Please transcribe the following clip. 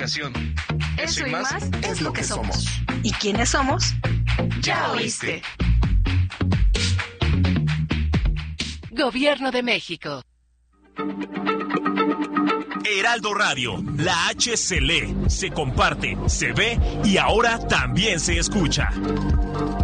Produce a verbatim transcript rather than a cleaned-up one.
educación. Eso y más es lo que somos. ¿Y quiénes somos? Ya oíste. Gobierno de México. Heraldo Radio, la H se lee, se comparte, se ve y ahora también se escucha.